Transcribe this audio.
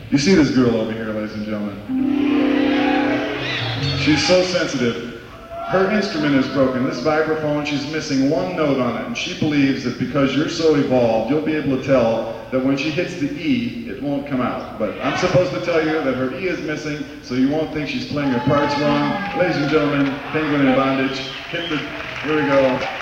You see this girl over here, ladies and gentlemen. She's so sensitive. Her instrument is broken. This vibraphone, she's missing one note on it, and she believes that because you're so evolved, you'll be able to tell that when she hits the E, it won't come out. But I'm supposed to tell you that her E is missing, so you won't think she's playing her parts wrong. Ladies and gentlemen, Penguin in Bondage. Here we go.